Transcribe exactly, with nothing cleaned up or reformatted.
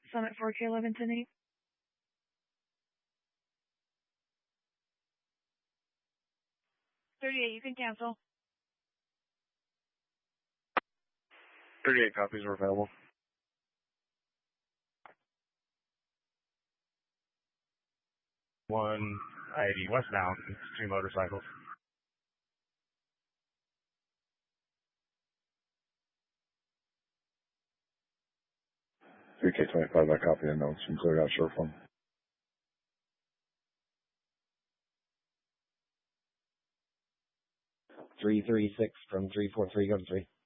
Summit four K eleven ten eight. thirty-eight, you can cancel. thirty-eight copies are available. one eighty westbound, it's two motorcycles. three K twenty-five, I copy the notes and cleared out short form. three three six from three four three, go to three.